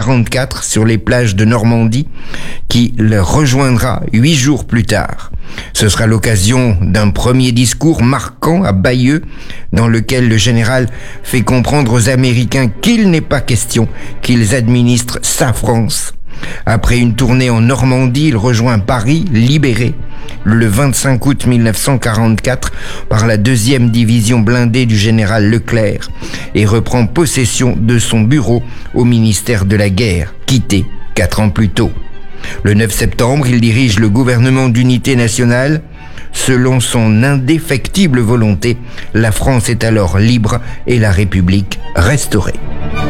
1944 sur les plages de Normandie, qui le rejoindra 8 jours plus tard. Ce sera l'occasion d'un premier discours marquant à Bayeux, dans lequel le général fait comprendre aux Américains qu'il n'est pas question qu'ils administrent sa France. Après une tournée en Normandie, il rejoint Paris, libéré, le 25 août 1944 par la 2e division blindée du général Leclerc et reprend possession de son bureau au ministère de la Guerre, quitté 4 ans plus tôt. Le 9 septembre, il dirige le gouvernement d'unité nationale. Selon son indéfectible volonté, la France est alors libre et la République restaurée.